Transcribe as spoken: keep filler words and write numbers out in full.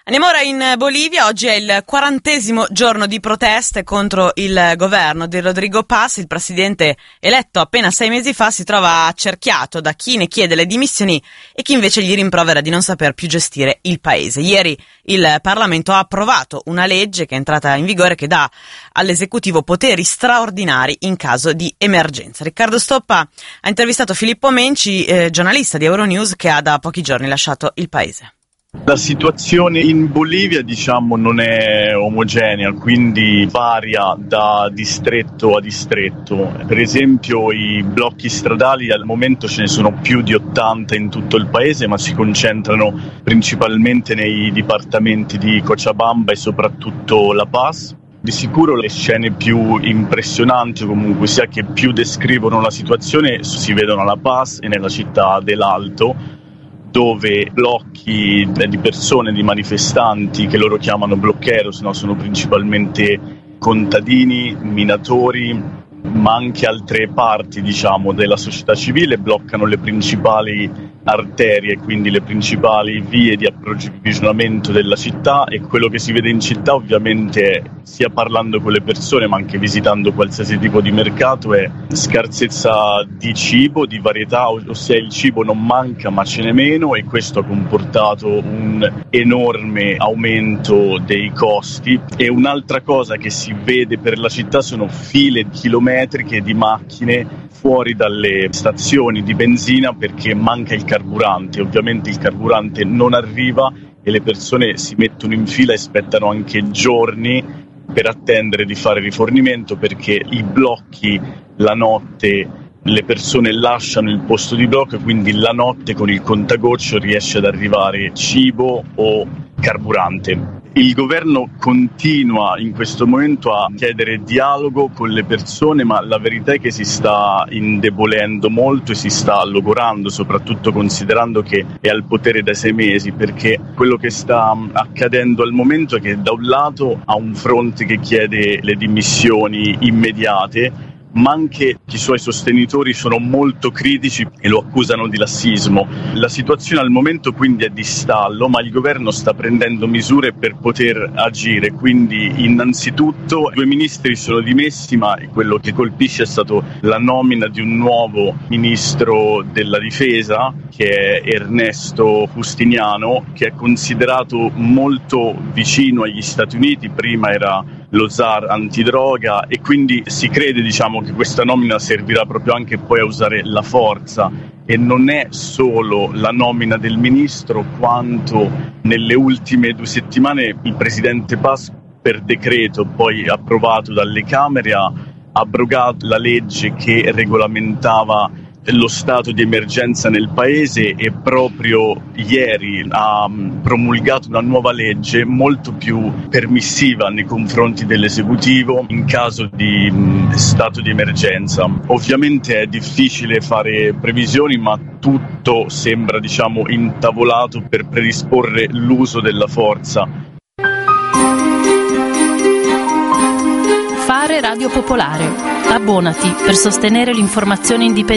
Andiamo ora in Bolivia. Oggi è il quarantesimo giorno di proteste contro il governo di Rodrigo Paz. Il presidente eletto appena sei mesi fa si trova accerchiato da chi ne chiede le dimissioni e chi invece gli rimprovera di non saper più gestire il paese. Ieri il Parlamento ha approvato una legge che è entrata in vigore che dà all'esecutivo poteri straordinari in caso di emergenza. Riccardo Stoppa ha intervistato Filippo Menci, eh, giornalista di Euronews, che ha da pochi giorni lasciato il paese. La situazione in Bolivia, diciamo, non è omogenea, quindi varia da distretto a distretto. Per esempio, i blocchi stradali al momento ce ne sono più di ottanta in tutto il paese, ma si concentrano principalmente nei dipartimenti di Cochabamba e soprattutto La Paz. Di sicuro le scene più impressionanti, o comunque sia che più descrivono la situazione, si vedono a La Paz e nella città dell'Alto, dove blocchi di persone, di manifestanti, che loro chiamano bloqueros, no? Sono principalmente contadini, minatori, ma anche altre parti, diciamo, della società civile, bloccano le principali arterie, quindi le principali vie di approvvigionamento della città. E quello che si vede in città, ovviamente, sia parlando con le persone ma anche visitando qualsiasi tipo di mercato, è scarsezza di cibo, di varietà, ossia il cibo non manca ma ce n'è meno, e questo ha comportato un enorme aumento dei costi. E un'altra cosa che si vede per la città sono file chilometriche di macchine fuori dalle stazioni di benzina perché manca il carburante. Ovviamente il carburante non arriva e le persone si mettono in fila e aspettano anche giorni per attendere di fare rifornimento, perché i blocchi la notte, le persone lasciano il posto di blocco e quindi la notte con il contagoccio riesce ad arrivare cibo o carburante. Il governo continua in questo momento a chiedere dialogo con le persone, ma la verità è che si sta indebolendo molto e si sta logorando, soprattutto considerando che è al potere da sei mesi, perché quello che sta accadendo al momento è che da un lato ha un fronte che chiede le dimissioni immediate, ma anche i suoi sostenitori sono molto critici e lo accusano di lassismo. La situazione al momento quindi è di stallo, ma il governo sta prendendo misure per poter agire. Quindi innanzitutto due ministri sono dimessi, ma quello che colpisce è stato la nomina di un nuovo ministro della difesa, che è Ernesto Justiniano, che è considerato molto vicino agli Stati Uniti. Prima era lo zar antidroga e quindi si crede, diciamo, che questa nomina servirà proprio anche poi a usare la forza. E non è solo la nomina del ministro, quanto nelle ultime due settimane il presidente Paz, per decreto poi approvato dalle Camere, ha abrogato la legge che regolamentava lo stato di emergenza nel paese e proprio ieri ha promulgato una nuova legge molto più permissiva nei confronti dell'esecutivo in caso di mh, stato di emergenza. Ovviamente è difficile fare previsioni, ma tutto sembra, diciamo, intavolato per predisporre l'uso della forza. Fare Radio Popolare. Abbonati per sostenere l'informazione indipendente.